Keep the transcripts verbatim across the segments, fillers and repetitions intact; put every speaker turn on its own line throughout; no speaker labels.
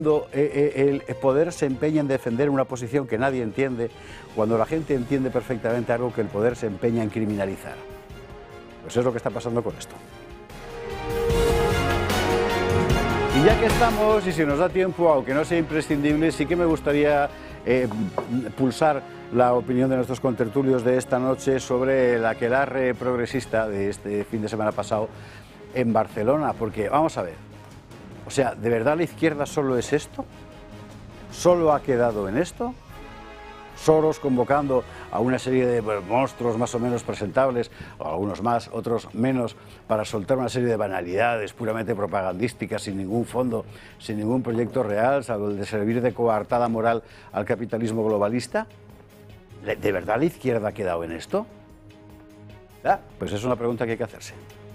Cuando el poder se empeña en defender una posición que nadie entiende, cuando la gente entiende perfectamente algo que el poder se empeña en criminalizar. Pues es lo que está pasando con esto. Y ya que estamos, y si nos da tiempo, aunque no sea imprescindible, sí que me gustaría eh, pulsar la opinión de nuestros contertulios de esta noche sobre el aquelarre progresista de este fin de semana pasado en Barcelona, porque vamos a ver. O sea, ¿de verdad la izquierda solo es esto? ¿Solo ha quedado en esto? Soros convocando a una serie de monstruos más o menos presentables, o algunos más, otros menos, para soltar una serie de banalidades puramente propagandísticas, sin ningún fondo, sin ningún proyecto real, salvo el de servir de coartada moral al capitalismo globalista. ¿De verdad la izquierda ha quedado en esto? ¿Ah? Pues es una pregunta que hay que hacerse.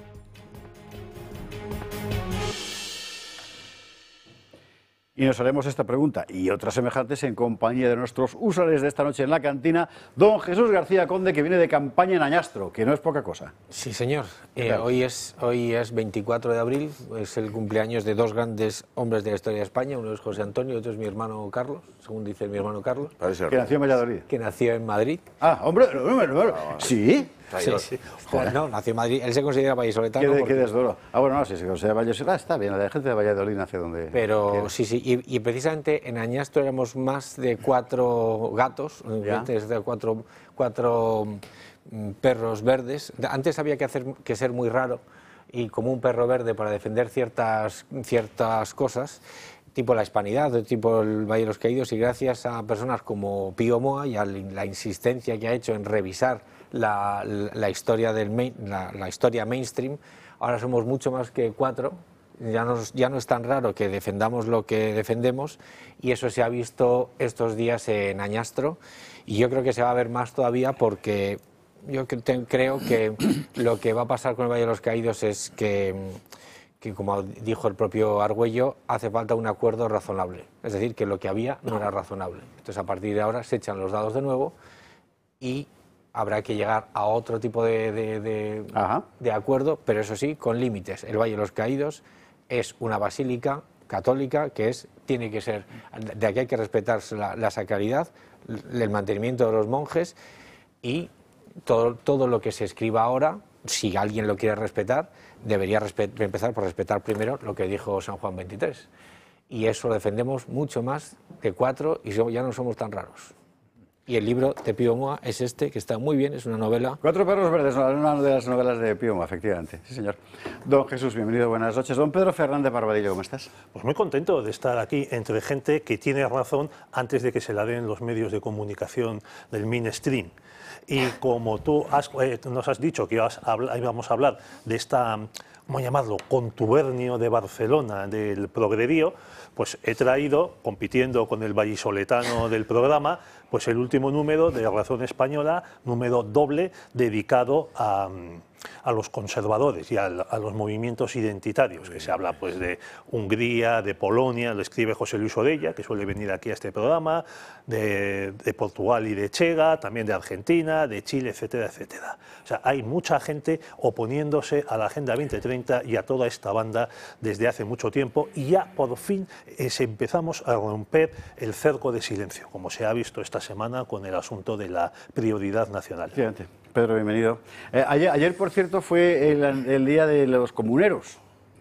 Y nos haremos esta pregunta y otras semejantes en compañía de nuestros usuarios de esta noche en la cantina, don Jesús García Conde, que viene de campaña en Añastro, que no es poca cosa.
Sí, señor. Eh, hoy, es, hoy es veinticuatro de abril, es el cumpleaños de dos grandes hombres de la historia de España, uno es José Antonio y otro es mi hermano Carlos, según dice mi hermano Carlos.
Que nació en Valladolid.
Que nació en Madrid.
Ah, hombre, no, no, no, no. ¿Sí?
Sí, sí. Joder. No, nació en Madrid. Él se considera vallisoletano.
Qué,
porque...
qué desdoro. Ah, bueno, no, si se considera vallisoletano, está bien, la gente de Valladolid nace donde...
Pero
quiere.
sí, sí, y, y precisamente en Añastro éramos más de cuatro gatos, de cuatro, cuatro perros verdes. Antes había que, hacer, que ser muy raro y como un perro verde para defender ciertas, ciertas cosas, tipo la hispanidad, tipo el Valle de los Caídos, y gracias a personas como Pío Moa y a la insistencia que ha hecho en revisar La, la, historia del main, la, la historia mainstream, ahora somos mucho más que cuatro, ya, nos, ya no es tan raro que defendamos lo que defendemos y eso se ha visto estos días en Añastro y yo creo que se va a ver más todavía porque yo creo que lo que va a pasar con el Valle de los Caídos es que, que como dijo el propio Argüello, hace falta un acuerdo razonable, es decir, que lo que había no era razonable. Entonces a partir de ahora se echan los dados de nuevo y habrá que llegar a otro tipo de, de, de, de acuerdo, pero eso sí, con límites. El Valle de los Caídos es una basílica católica que es, tiene que ser, de aquí hay que respetar la, la sacralidad, el mantenimiento de los monjes y todo, todo lo que se escriba ahora, si alguien lo quiere respetar, debería respet, empezar por respetar primero lo que dijo San Juan veintitrés. Y eso lo defendemos mucho más que cuatro y ya no somos tan raros. Y el libro de Pío Moa es este, que está muy bien, es una novela.
Cuatro perros verdes, una de las novelas de Pío Moa, efectivamente. Sí, señor. Don Jesús, bienvenido, buenas noches. Don Pedro Fernández Barbadillo, ¿cómo estás?
Pues muy contento de estar aquí entre gente que tiene razón antes de que se la den los medios de comunicación del mainstream. Y como tú has, eh, nos has dicho que ibas a hablar, íbamos a hablar de esta, ¿cómo llamarlo?, contubernio de Barcelona, del progrerío, pues he traído, compitiendo con el vallisoletano del programa, pues el último número de Razón Española, número doble, dedicado a, a los conservadores y a, a los movimientos identitarios, que se habla pues de Hungría, de Polonia, lo escribe José Luis Orella, que suele venir aquí a este programa, de, de Portugal y de Chega, también de Argentina, de Chile, etcétera, etcétera. O sea, hay mucha gente oponiéndose a la Agenda veinte treinta y a toda esta banda desde hace mucho tiempo, y ya por fin eh, empezamos a romper el cerco de silencio, como se ha visto esta semana con el asunto de la prioridad nacional.
Fíjate. Pedro, bienvenido. Eh, ayer, ayer, por cierto, fue el, el día de los comuneros.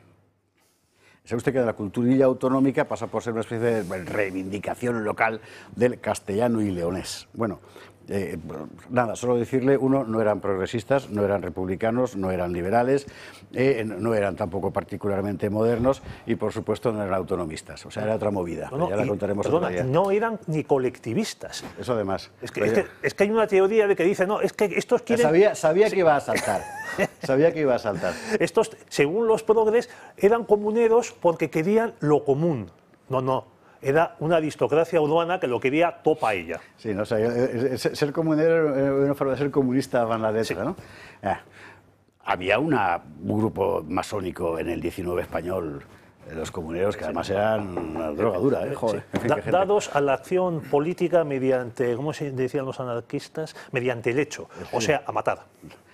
Sabe usted que la culturilla autonómica pasa por ser una especie de reivindicación local del castellano y leonés. Bueno, eh, nada, solo decirle, uno, no eran progresistas, no eran republicanos, no eran liberales, eh, no eran tampoco particularmente modernos y, por supuesto, no eran autonomistas. O sea, era otra movida.
No, no,
ya la
y,
contaremos
perdona,
otro día.
No eran ni colectivistas.
Eso además.
Es que, es, que, es que hay una teoría de que dice, no, es que estos quieren...
Sabía, sabía que iba a saltar. Sabía que iba a saltar.
Estos, según los progres, eran comuneros porque querían lo común. No, no. Era una aristocracia urbana que lo quería topa ella.
Sí, no, o sea, ser comunero era una forma de ser comunista van la letra, sí. ¿No? Eh, había una, un grupo masónico en el diecinueve español, los comuneros, que además eran una droga dura, ¿eh? Joder,
sí.
en fin,
da, dados a la acción política mediante, ¿cómo se decían los anarquistas? Mediante el hecho, o sea, a matar.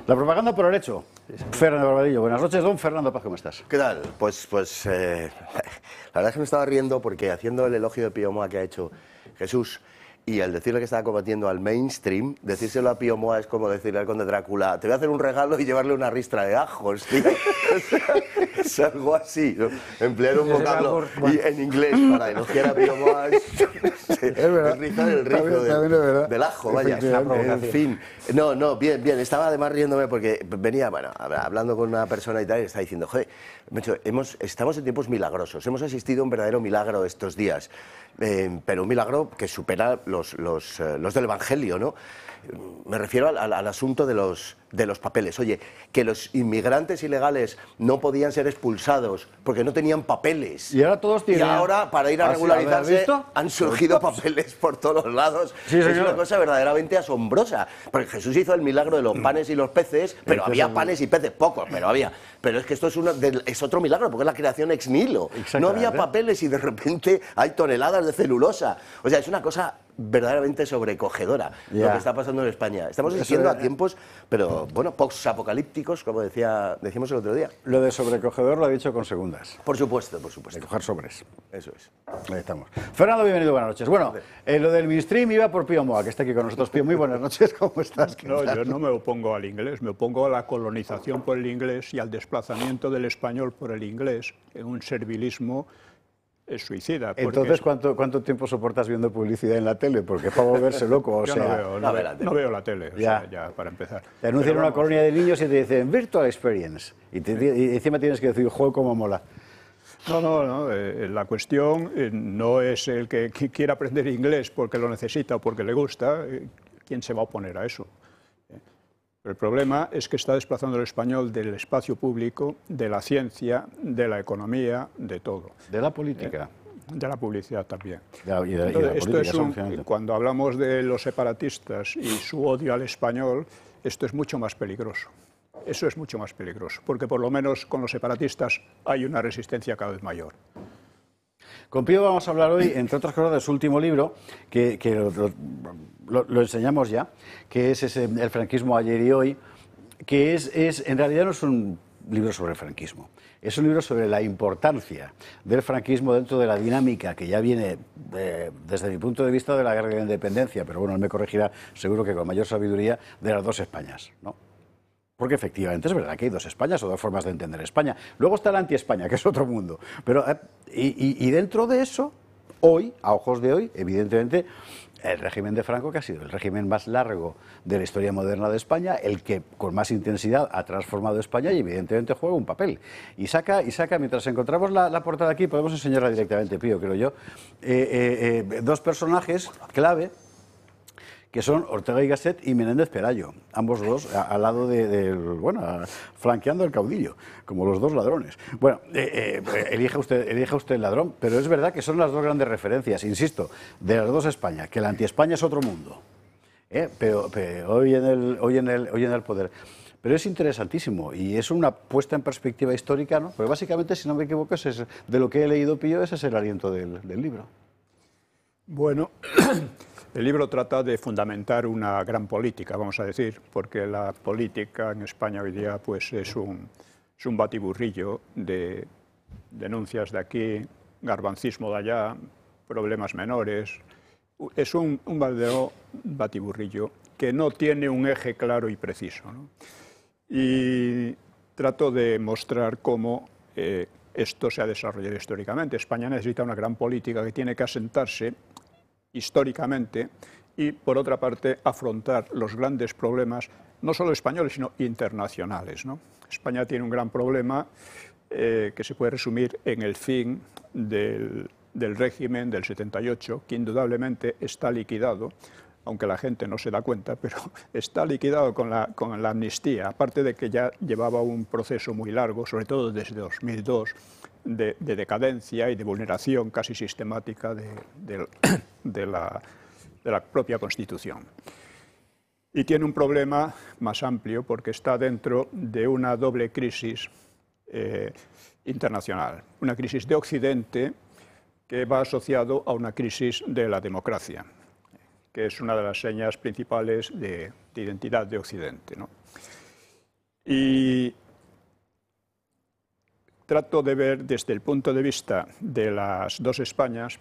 La propaganda por el hecho. Fernando Barbadillo, buenas noches. Don Fernando Paz, ¿cómo estás?
¿Qué tal? Pues, pues eh, la verdad es que me estaba riendo porque haciendo el elogio de Pío Moa que ha hecho Jesús y al decirle que estaba combatiendo al mainstream, decírselo a Pío Moa es como decirle al conde Drácula, te voy a hacer un regalo y llevarle una ristra de ajos, tío. O sea, es algo así, ¿no? Emplear un vocablo y en inglés para elogiar a Pío Moa es, es, es rizar el rizo
también,
del,
también es
del ajo, vaya. En fin, no, no, bien, bien, estaba además riéndome porque venía, bueno, hablando con una persona y tal, y estaba diciendo, joder, hemos, estamos en tiempos milagrosos, hemos asistido a un verdadero milagro estos días. Eh, pero un milagro que supera los, los, eh, los del Evangelio, ¿no? Me refiero al, al, al asunto de los, de los papeles. Oye, que los inmigrantes ilegales no podían ser expulsados porque no tenían papeles.
Y ahora todos tienen.
Y ahora, para ir a regularizarse,
¿Has
han surgido papeles por todos los lados.
Sí,
es
señor.
una cosa verdaderamente asombrosa. Porque Jesús hizo el milagro de los panes y los peces, pero había panes y peces, pocos, pero había. Pero es que esto es, una, de, es otro milagro, porque es la creación ex nihilo. No había papeles y de repente hay toneladas de celulosa. O sea, es una cosa verdaderamente sobrecogedora
yeah.
lo que está pasando en España. Estamos asistiendo a tiempos, pero bueno, post-apocalípticos, como decía, decíamos el otro día.
Lo de sobrecogedor lo ha dicho con segundas.
Por supuesto, por supuesto.
De coger sobres.
Eso es.
Ahí estamos. Fernando, bienvenido, buenas noches. Bueno, eh, lo del mainstream iba por Pío Moa, que está aquí con nosotros. Pío, muy buenas noches, ¿cómo estás?
No, yo no me opongo al inglés, me opongo a la colonización por el inglés y al desplazamiento del español por el inglés en un servilismo es suicida.
Entonces, ¿cuánto, ¿cuánto tiempo soportas viendo publicidad en la tele? Porque es para volverse loco, o
yo
sea...
no veo, no, veo, no veo la tele, o
ya.
sea, ya para empezar.
Te anuncian una colonia de niños y te dicen Virtual Experience, y, te, y encima tienes que decir, juego como mola.
No, no, no, eh, la cuestión eh, no es el que, que quiera aprender inglés porque lo necesita o porque le gusta, eh, ¿quién se va a oponer a eso? El problema es que está desplazando el español del espacio público, de la ciencia, de la economía, de todo.
De la política.
Eh, de la publicidad también.
De la, y de,
Entonces,
y de la
esto
política,
es un, cuando hablamos de los separatistas y su odio al español, esto es mucho más peligroso. Eso es mucho más peligroso, porque por lo menos con los separatistas hay una resistencia cada vez mayor.
Con Pío vamos a hablar hoy, entre otras cosas, de su último libro, que, que lo, lo, lo enseñamos ya, que es ese, El franquismo ayer y hoy, que es, es, en realidad no es un libro sobre el franquismo, es un libro sobre la importancia del franquismo dentro de la dinámica que ya viene, eh, desde mi punto de vista, de la guerra de la independencia, pero bueno, él me corregirá seguro que con mayor sabiduría, de las dos Españas, ¿no? Porque efectivamente es verdad que hay dos Españas o dos formas de entender España. Luego está la anti-España, que es otro mundo. Pero, eh, y, y, y dentro de eso, hoy, a ojos de hoy, evidentemente, el régimen de Franco, que ha sido el régimen más largo de la historia moderna de España, el que con más intensidad ha transformado España y evidentemente juega un papel. Y saca, y saca mientras encontramos la, la portada aquí, podemos enseñarla directamente, Pío, creo yo, eh, eh, eh, dos personajes clave, que son Ortega y Gasset y Menéndez Pelayo, ambos dos al lado de, de, bueno, a, flanqueando el caudillo, como los dos ladrones. Bueno, eh, eh, elija usted, elija usted el ladrón, pero es verdad que son las dos grandes referencias, insisto, de las dos Españas, que la anti-España es otro mundo, eh, pero, pero hoy, en el, hoy, en el, hoy en el poder. Pero es interesantísimo y es una puesta en perspectiva histórica, ¿no? Porque básicamente, si no me equivoco, es, de lo que he leído, Pío, ese es el aliento del, del libro.
Bueno, el libro trata de fundamentar una gran política, vamos a decir, porque la política en España hoy día pues, es, un, es un batiburrillo de denuncias de aquí, garbancismo de allá, problemas menores. Es un, un verdadero batiburrillo que no tiene un eje claro y preciso, ¿no? Y trato de mostrar cómo eh, esto se ha desarrollado históricamente. España necesita una gran política que tiene que asentarse históricamente y, por otra parte, afrontar los grandes problemas, no solo españoles, sino internacionales, ¿no? España tiene un gran problema eh, que se puede resumir en el fin del, del régimen del setenta y ocho, que indudablemente está liquidado, aunque la gente no se da cuenta, pero está liquidado con la, con la amnistía, aparte de que ya llevaba un proceso muy largo, sobre todo desde dos mil dos, de, de decadencia y de vulneración casi sistemática de, de, de, la, de la propia Constitución. Y tiene un problema más amplio porque está dentro de una doble crisis eh, internacional, una crisis de Occidente que va asociado a una crisis de la democracia, que es una de las señas principales de, de identidad de Occidente, ¿no? Y trato de ver desde el punto de vista de las dos Españas,